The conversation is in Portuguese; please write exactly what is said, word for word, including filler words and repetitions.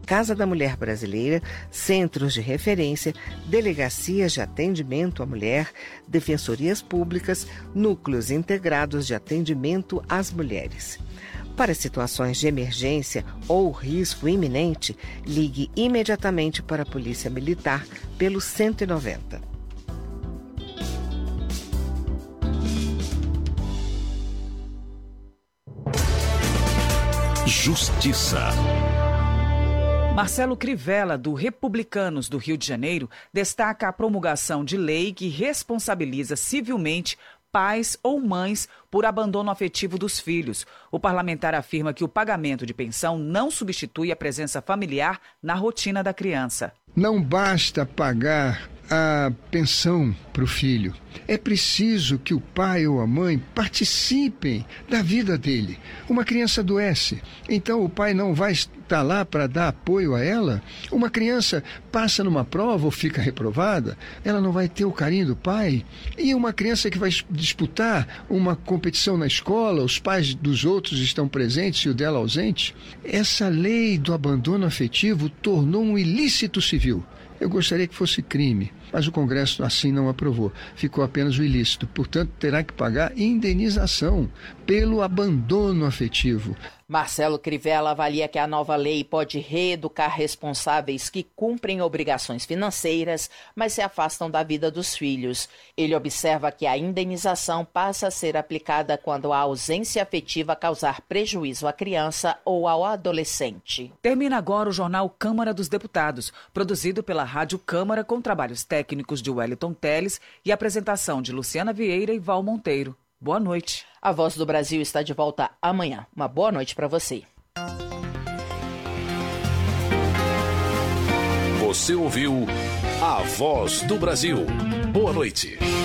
Casa da Mulher Brasileira, centros de referência, delegacias de atendimento à mulher, defensorias públicas, núcleos integrados de atendimento às mulheres. Para situações de emergência ou risco iminente, ligue imediatamente para a Polícia Militar pelo cento e noventa. Justiça. Marcelo Crivella, do Republicanos do Rio de Janeiro, destaca a promulgação de lei que responsabiliza civilmente pais ou mães por abandono afetivo dos filhos. O parlamentar afirma que o pagamento de pensão não substitui a presença familiar na rotina da criança. Não basta pagar a pensão para o filho. É preciso que o pai ou a mãe participem da vida dele. Uma criança adoece, então o pai não vai estar lá para dar apoio a ela. Uma criança passa numa prova ou fica reprovada, ela não vai ter o carinho do pai. E uma criança que vai disputar uma competição na escola, os pais dos outros estão presentes e o dela ausente. Essa lei do abandono afetivo tornou um ilícito civil. Eu gostaria que fosse crime, mas o Congresso assim não aprovou. Ficou apenas o ilícito, portanto terá que pagar indenização pelo abandono afetivo. Marcelo Crivella avalia que a nova lei pode reeducar responsáveis que cumprem obrigações financeiras, mas se afastam da vida dos filhos. Ele observa que a indenização passa a ser aplicada quando a ausência afetiva causar prejuízo à criança ou ao adolescente. Termina agora o jornal Câmara dos Deputados, produzido pela Rádio Câmara com trabalhos técnicos de Wellington Teles e apresentação de Luciana Vieira e Val Monteiro. Boa noite. A Voz do Brasil está de volta amanhã. Uma boa noite para você. Você ouviu A Voz do Brasil. Boa noite.